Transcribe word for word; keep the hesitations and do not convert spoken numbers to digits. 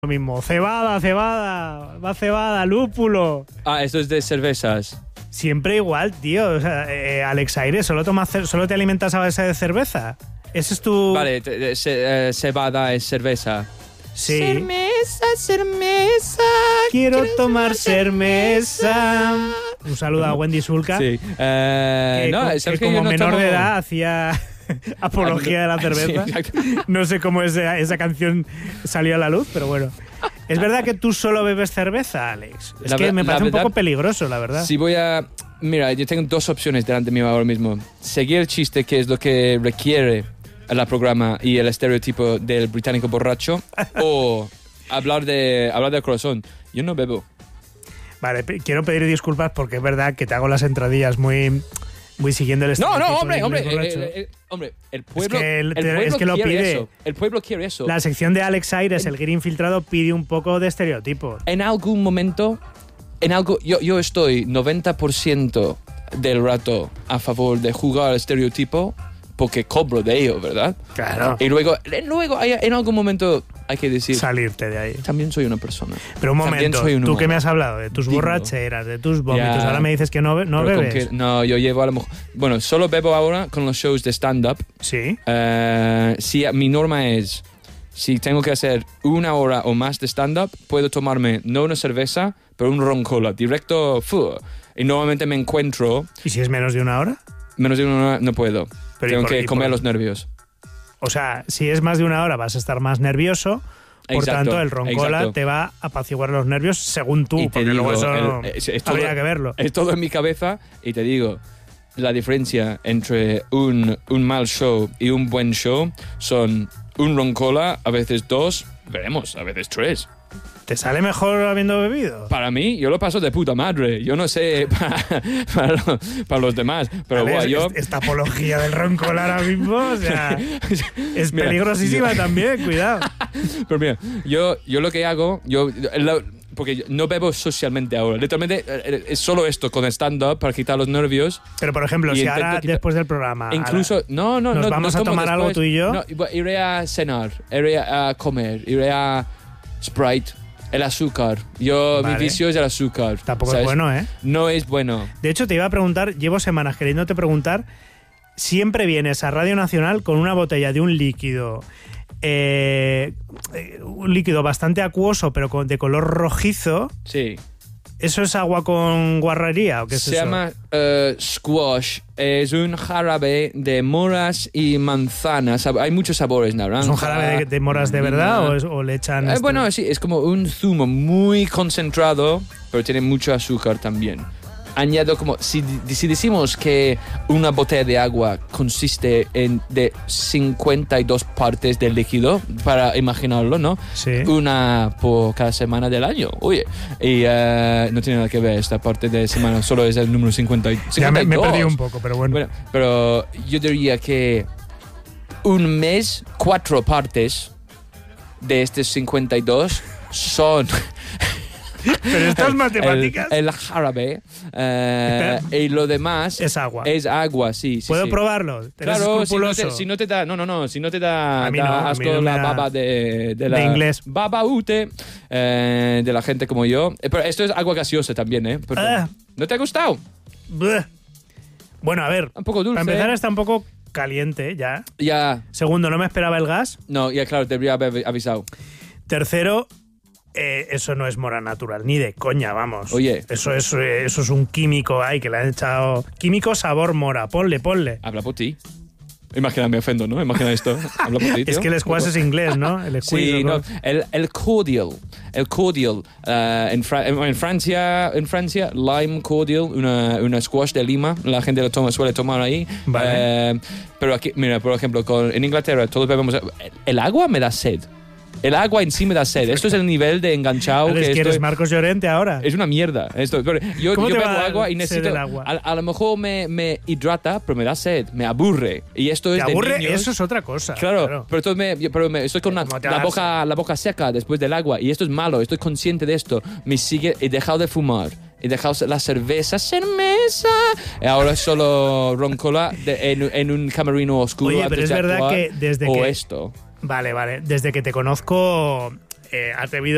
Lo mismo, cebada, cebada, va cebada, lúpulo. Ah, esto es de cervezas. Siempre igual, tío. O sea, eh, Alex Aire, ¿solo, tomas, ¿solo te alimentas a base de cerveza? Ese es tu... Vale, te, te, se, eh, cebada es cerveza. Sí. Cerveza, cerveza. Quiero tomar cerveza. Un saludo a Wendy Sulca. Sí. Eh, que, no, que, ¿sabes que que como yo no menor tomo... de edad hacía apología de la cerveza. Sí, exacto. No sé cómo esa, esa canción salió a la luz, pero bueno. ¿Es verdad que tú solo bebes cerveza, Alex? Es La que ver- me parece la un poco verdad- peligroso, la verdad. Si voy a... Mira, yo tengo dos opciones delante mío ahora mismo. Seguir el chiste, que es lo que requiere el programa y el estereotipo del británico borracho, o hablar de hablar del corazón. Yo no bebo. Vale, pe- quiero pedir disculpas porque es verdad que te hago las entradillas muy, muy siguiendo el No, estereotipo no, hombre, del hombre, inglés borracho. eh, eh, eh, hombre, el pueblo, que el- el te- pueblo es que lo quiere pide. eso. El pueblo quiere eso. La sección de Alex Aires, el guiri infiltrado, pide un poco de estereotipo. En algún momento, en algo, yo, yo estoy noventa por ciento del rato a favor de jugar al estereotipo porque cobro de ello, ¿verdad? Claro. Y luego, luego hay- en algún momento hay que decir, Salirte de ahí. también soy una persona. Pero un También momento, soy un tú humano. que me has hablado de tus Digo. borracheras, de tus vómitos, Ya. ahora me dices que no, be- no Pero con bebes. que- no, yo llevo a lo mejor... Bueno, solo bebo ahora con los shows de stand-up. Sí. Eh, si mi norma es, si tengo que hacer una hora o más de stand-up, puedo tomarme no una cerveza, pero un ron cola, directo. fu. Y normalmente me encuentro, ¿Y si es menos de una hora? menos de una hora no puedo. Pero ¿y tengo por- y que por- comer los nervios. O sea, si es más de una hora vas a estar más nervioso. Por Exacto, tanto, el roncola exacto. te va a apaciguar los nervios según tú, Y te porque digo, luego eso el- es- es todo- habría que verlo. Es todo en mi cabeza y te digo, la diferencia entre un, un mal show y un buen show son un ron cola, a veces dos, veremos, a veces tres. ¿Te sale mejor habiendo bebido? Para mí, yo lo paso de puta madre. Yo no sé para, para, lo- para los demás, pero Vale, bueno, es- yo... es- Esta apología del roncola ahora mismo, o sea, es Mira, peligrosísima yo- también, cuidado. Pero mira, yo, yo lo que hago, yo, lo- porque yo no bebo socialmente ahora. Literalmente eh, es solo esto con stand-up para quitar los nervios. Pero, por ejemplo, Y si intento ahora, quitar- después del programa... Incluso, ahora- no, no, ¿Nos no. vamos no a tomo tomar algo después. tú y yo? No, iré a cenar, iré a comer, iré a Sprite, el azúcar. Yo, Vale. mi vicio es el azúcar. Tampoco ¿sabes? es bueno, ¿eh? No es bueno. De hecho, te iba a preguntar, llevo semanas queriéndote preguntar, siempre vienes a Radio Nacional con una botella de un líquido, eh, eh, un líquido bastante acuoso, pero con- de color rojizo. Sí. ¿Eso es agua con guarrería o qué es Se eso? llama eh, squash. Es un jarabe de moras y manzanas. Sab- Hay muchos sabores, naranja. ¿Es un jarabe de, de moras de verdad lima. o, es- o le echan...? Eh, este- bueno, sí, es como un zumo muy concentrado, pero tiene mucho azúcar también. Añado como, si, si decimos que una botella de agua consiste en de cincuenta y dos partes de líquido, para imaginarlo, ¿no? Sí. Una por cada semana del año, oye. Y eh, no tiene nada que ver esta parte de semana, solo es el número cincuenta y dos. Ya me, me he perdido un poco, pero bueno. Bueno, pero yo diría que un mes, cuatro partes de estos cincuenta y dos son... Pero estas el- matemáticas... El, el jarabe. eh, y lo demás Es agua. es agua, sí. sí ¿Puedo sí. probarlo? ¿Eres Claro, si no, escrupuloso? te, si no te da, no, no, no, si no te da, A mí da no, a mí asco no me la da- baba de, de la de inglés. baba ute eh, de la gente como yo. Eh, Pero esto es agua gaseosa también, ¿eh? Perdón. Ah. ¿No te ha gustado? Bleh. Bueno, a ver, Un poco dulce. para empezar está un poco caliente ya. Ya, Segundo, no me esperaba el gas. no, ya claro, te debería haber avisado. Tercero, eh, eso no es mora natural, ni de coña, vamos. Oye. Eso es, eh, eso es un químico ahí que le han echado... Químico sabor mora, ponle, ponle. Habla por ti. Imagina, me ofendo, ¿no? Imagina esto. Habla por ti, tío. Es que el squash es inglés, ¿no? El squeeze, Sí, ¿no? no, el, el cordial, el cordial, eh, en, Fra- en Francia, en Francia, lime cordial, una, una squash de Lima, la gente lo toma, suele tomar ahí. Vale. Eh, pero aquí, mira, por ejemplo, con, en Inglaterra todos bebemos, el, el agua me da sed. El agua en sí me da sed. Esto es el nivel de enganchado ¿Eres, que que eres estoy- Marcos Llorente ahora? es una mierda. Esto, pero yo ¿Cómo yo te bebo va a dar agua y sed necesito. el agua? A, a lo mejor me, me hidrata, pero me da sed, me aburre. Y esto es ¿Te de aburre? niños. Eso es otra cosa. Claro, pero, entonces me, yo- pero me- estoy con la, ¿Cómo te la vas? boca, la boca seca después del agua y esto es malo, estoy consciente de esto. Me sigue, he dejado de fumar, he dejado la cerveza, cerveza. Y ahora solo ron cola de- en, en un camerino oscuro. Oye, antes pero es de verdad actuar, que desde o que- esto. Vale, vale. Desde que te conozco, eh, has debido